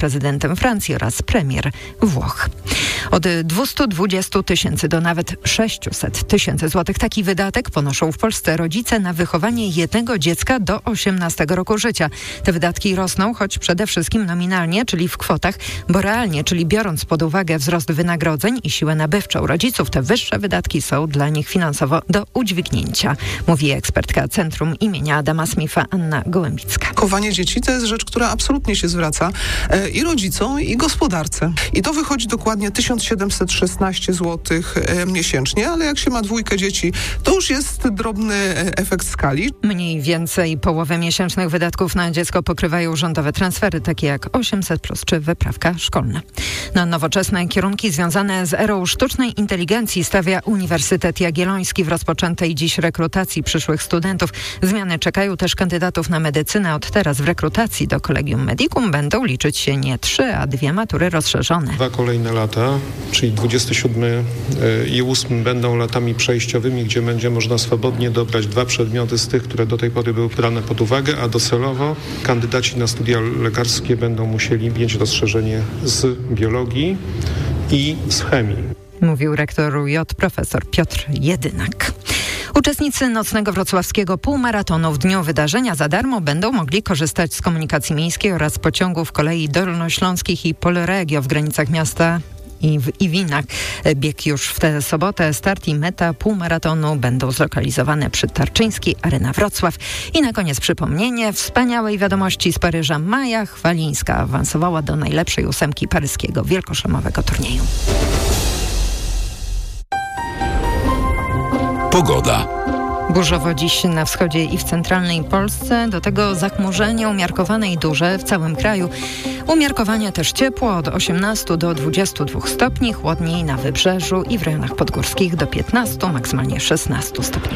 prezydentem Francji oraz premier Włoch. Od 220 tysięcy do nawet 600 tysięcy złotych taki wydatek ponoszą w Polsce rodzice na wychowanie jednego dziecka do 18 roku życia. Te wydatki rosną, choć przede wszystkim nominalnie, czyli w kwotach, bo realnie, czyli biorąc pod uwagę wzrost wynagrodzeń i siłę nabywczą rodziców, te wyższe wydatki są dla nich finansowo do udźwignięcia, mówi ekspertka Centrum imienia Adama Smitha Anna Gołębicka. Wychowanie dzieci to jest rzecz, która absolutnie się zwraca i rodzicom, i gospodarce. I to wychodzi dokładnie 1716 zł miesięcznie, ale jak się ma dwójkę dzieci, to już jest drobny efekt skali. Mniej więcej połowę miesięcznych wydatków na dziecko pokrywają rządowe transfery, takie jak 800+ czy wyprawka szkolna. Na nowoczesne kierunki związane z erą sztucznej inteligencji stawia Uniwersytet Jagielloński w rozpoczętej dziś rekrutacji przyszłych studentów. Zmiany czekają też kandydatów na medycynę. Od teraz w rekrutacji do Collegium Medicum będą liczyć się nie 3, a 2 matury rozszerzone. 2 kolejne lata, czyli 27 i 8 będą latami przejściowymi, gdzie będzie można swobodnie dobrać 2 przedmioty z tych, które do tej pory były brane pod uwagę, a docelowo kandydaci na studia lekarskie będą musieli mieć rozszerzenie z biologii i z chemii. Mówił rektor UJ profesor Piotr Jedynak. Uczestnicy nocnego wrocławskiego półmaratonu w dniu wydarzenia za darmo będą mogli korzystać z komunikacji miejskiej oraz pociągów kolei dolnośląskich i Polregio w granicach miasta i w Iwinach. Bieg już w tę sobotę. Start i meta półmaratonu będą zlokalizowane przy Tarczyńskiej Arena Wrocław. I na koniec przypomnienie wspaniałej wiadomości z Paryża. Maja Chwalińska awansowała do najlepszej 8 paryskiego wielkoszlemowego turnieju. Pogoda. Burzowo dziś na wschodzie i w centralnej Polsce, do tego zachmurzenie umiarkowane i duże w całym kraju. Umiarkowanie też ciepło od 18 do 22 stopni, chłodniej na wybrzeżu i w rejonach podgórskich do 15, maksymalnie 16 stopni.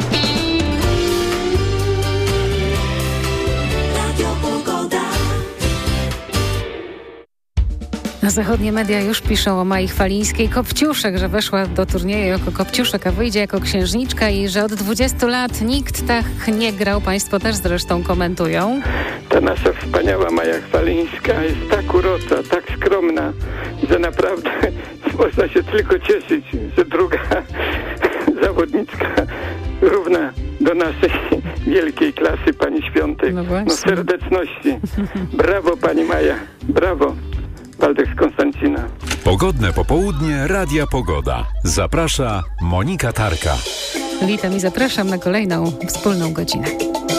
Zachodnie media już piszą o Mai Chwalińskiej Kopciuszek, że weszła do turnieju jako Kopciuszek, a wyjdzie jako księżniczka i że od 20 lat nikt tak nie grał. Państwo też zresztą komentują. Ta nasza wspaniała Maja Chwalińska jest tak urocza, tak skromna, że naprawdę można się tylko cieszyć, że druga zawodniczka równa do naszej wielkiej klasy pani Świątek. No serdeczności. Brawo pani Maja, brawo. Waldek z Konstancina. Pogodne popołudnie Radia Pogoda. Zaprasza Monika Tarka. Witam i zapraszam na kolejną wspólną godzinę.